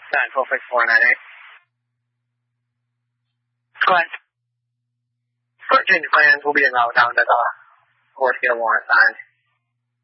9-12-6-4-9-8. Go ahead. Change of plans. We'll be in route down to the 4th field warrant signed.